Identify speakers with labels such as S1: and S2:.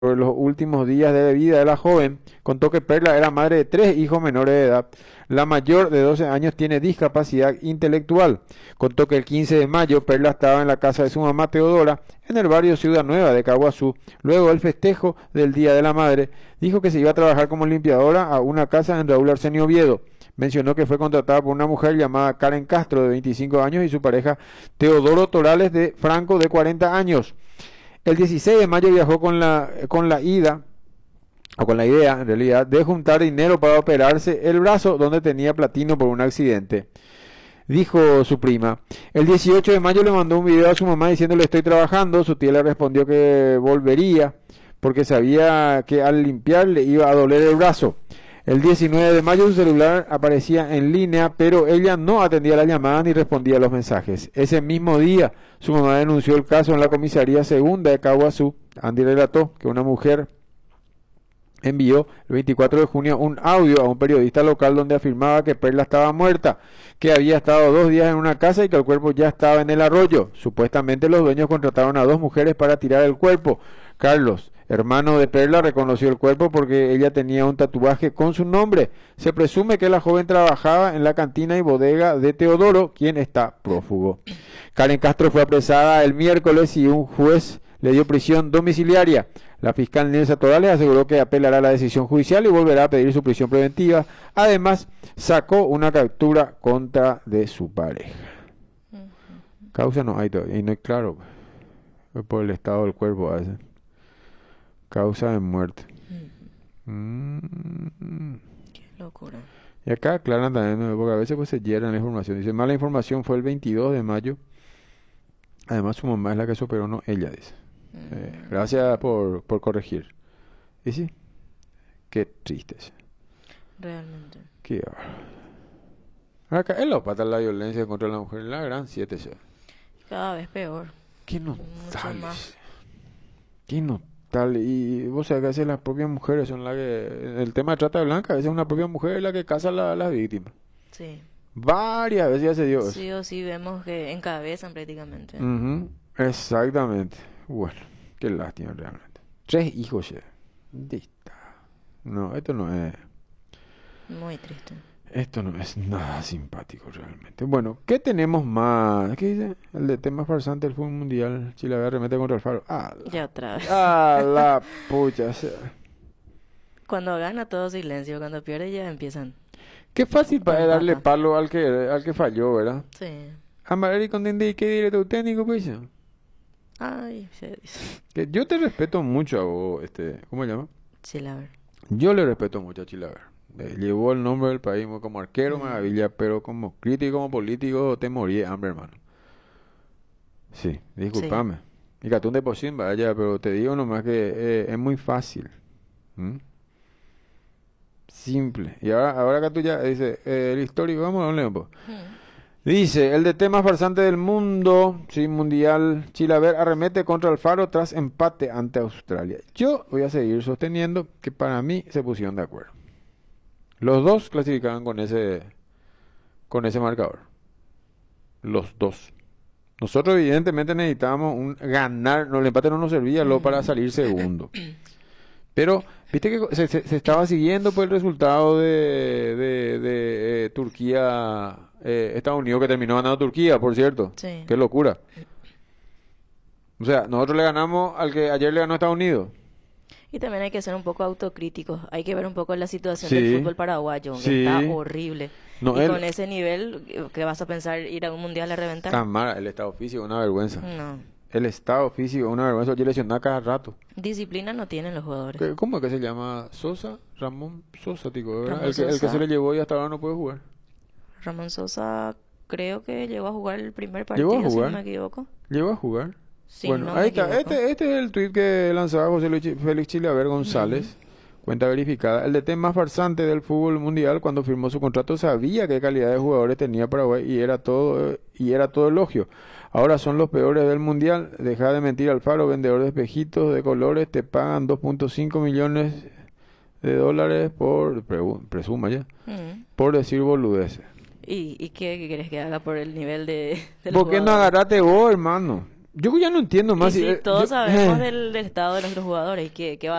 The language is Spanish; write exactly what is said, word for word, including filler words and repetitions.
S1: Sobre los últimos días de vida de la joven, contó que Perla era madre de tres hijos menores de edad. La mayor, de doce años, tiene discapacidad intelectual. Contó que el quince de mayo Perla estaba en la casa de su mamá Teodora, en el barrio Ciudad Nueva de Caguazú. Luego del festejo del Día de la Madre, dijo que se iba a trabajar como limpiadora a una casa en Raúl Arsenio Oviedo. Mencionó que fue contratada por una mujer llamada Karen Castro, de veinticinco años, y su pareja Teodoro Torales de Franco, de cuarenta años. El dieciséis de mayo viajó con la, con la ida, o con la idea, en realidad, de juntar dinero para operarse el brazo donde tenía platino por un accidente. Dijo su prima. El dieciocho de mayo le mandó un video a su mamá diciéndole estoy trabajando. Su tía le respondió que volvería porque sabía que al limpiar le iba a doler el brazo. El diecinueve de mayo su celular aparecía en línea, pero ella no atendía las llamadas ni respondía a los mensajes. Ese mismo día, su mamá denunció el caso en la comisaría segunda de Caguazú. Andy relató que una mujer envió el veinticuatro de junio un audio a un periodista local donde afirmaba que Perla estaba muerta, que había estado dos días en una casa y que el cuerpo ya estaba en el arroyo. Supuestamente los dueños contrataron a dos mujeres para tirar el cuerpo. Carlos, hermano de Perla, reconoció el cuerpo porque ella tenía un tatuaje con su nombre. Se presume que la joven trabajaba en la cantina y bodega de Teodoro, quien está prófugo. Karen Castro fue apresada el miércoles y un juez le dio prisión domiciliaria. La fiscal Nelsa Torales aseguró que apelará la decisión judicial y volverá a pedir su prisión preventiva. Además, sacó una captura contra de su pareja. Causa no hay todavía, y no es claro, por el estado del cuerpo a veces. Causa de muerte. Mm.
S2: Qué locura.
S1: Y acá aclaran también, ¿no? Porque a veces pues se hierran la información. Dice, mala información fue el veintidós de mayo. Además su mamá es la que se operó, no ella, dice.
S2: Mm.
S1: Eh, gracias por, por corregir. Y sí, qué triste.
S2: Realmente.
S1: Qué bárbaro. Acá es la pata la violencia contra la mujer, la gran siete.
S2: Cada vez peor.
S1: Qué
S2: Mucho
S1: notable.
S2: más.
S1: Qué notable. Y vos sabés que a veces las propias mujeres son las que... En el tema de trata de blanca, a veces una propia mujer es la que casa a la- las víctimas.
S2: Sí.
S1: Varias veces ya se dio eso.
S2: Sí o sí vemos que encabezan prácticamente.
S1: Ujú, exactamente. Bueno, qué lástima realmente. Tres hijos ya. Dista. No, esto no es...
S2: Muy triste.
S1: Esto no es nada simpático realmente. Bueno, ¿qué tenemos más? ¿Qué dice? El de temas farsante del fútbol mundial. Chile remete contra el Faro. Ah, la,
S2: Ya otra vez.
S1: ah, la pucha. O sea,
S2: Cuando gana todo silencio, cuando pierde ya empiezan.
S1: qué fácil para
S2: Empata.
S1: darle palo al que al que falló, ¿verdad?
S2: Sí.
S1: Amarari con Dende, ¿qué director técnico, pues?
S2: Ay, se dice.
S1: Que yo te respeto mucho a vos, este, ¿cómo se llama?
S2: Chilaver.
S1: Yo le respeto mucho a Chilaver. Eh, llevó el nombre del país como arquero,
S2: Mm.
S1: maravilla, pero como crítico y como político te morí de hambre, hermano. Sí, discúlpame. Y Catún de Pochín, vaya, pero te digo nomás que eh, es muy fácil. ¿Mm? Simple. Y ahora, ahora que tú ya dice, eh, el histórico, vamos a un león, po.
S2: Mm.
S1: Dice, el de T más farsante del mundo, sí, mundial, Chilaver arremete contra el Faro tras empate ante Australia. Yo voy a seguir sosteniendo que para mí se pusieron de acuerdo. Los dos clasificaban con ese, con ese marcador. Los dos. Nosotros evidentemente necesitábamos un ganar, no, el empate no nos servía luego para salir segundo. Pero, viste que se, se- se estaba siguiendo pues el resultado de, de, de, eh, Turquía, eh, Estados Unidos, que terminó ganando Turquía, por cierto.
S2: Sí.
S1: Qué locura. O sea, nosotros le ganamos al que ayer le ganó a Estados Unidos.
S2: Y también hay que ser un poco autocríticos. Hay que ver un poco la situación
S1: Sí.
S2: del fútbol paraguayo, que
S1: Sí.
S2: está horrible.
S1: No,
S2: y
S1: él-
S2: con ese nivel, ¿qué vas a pensar ir a un mundial a reventar?
S1: Tamara, el estado físico, una vergüenza.
S2: No.
S1: El estado físico, una vergüenza. Yo lesionaba cada rato.
S2: Disciplina no tienen los jugadores.
S1: ¿Qué- ¿Cómo es que se llama? Sosa, Ramón Sosa, tico, ¿verdad?
S2: Ramón
S1: El que, el que
S2: Sosa.
S1: se le llevó y hasta ahora no puede jugar.
S2: Ramón Sosa creo que llegó a jugar el primer
S1: ¿Llegó a
S2: partido, si
S1: jugar?
S2: no me equivoco.
S1: ¿Llegó a jugar?
S2: Si
S1: Bueno,
S2: no me
S1: ahí está.
S2: equivoco.
S1: Este, este es el tuit que lanzaba José Luis Chi- Félix Chilaver González. Cuenta verificada. El D T más farsante del fútbol mundial, cuando firmó su contrato, sabía qué calidad de jugadores tenía Paraguay y era todo, y era todo elogio. Ahora son los peores del mundial. Deja de mentir, Alfaro, vendedor de espejitos de colores, te pagan dos punto cinco millones de dólares por, pregu- presuma ya,
S2: Mm.
S1: por decir boludeces.
S2: ¿Y, y qué, qué querés que haga por el nivel de, de los
S1: ¿Por qué no
S2: jugadores?
S1: agarraste vos, hermano? Yo ya no entiendo
S2: Y
S1: más. si-
S2: sí,
S1: eh,
S2: todos
S1: yo-
S2: sabemos
S1: eh.
S2: del, del estado de nuestros jugadores y que, que va